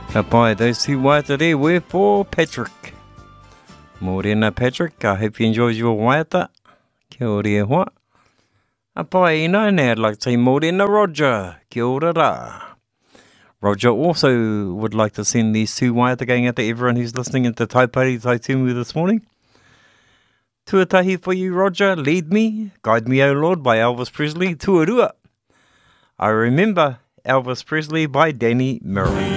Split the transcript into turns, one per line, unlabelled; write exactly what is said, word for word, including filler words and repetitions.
Ka pai, those two waiata there were for Patrick. Morena Patrick, I hope you enjoyed your waiata. Kia ora e hoa. A pai ina, now I'd like to say Morena Roger. Kia ora ra. Roger also would like to send these two waiata going out to everyone who's listening into Taipari Taitumu this morning. Tuatahi for you, Roger. Lead me, Guide Me, O Lord, by Elvis Presley. Tuarua. I Remember Elvis Presley by Danny Merrill.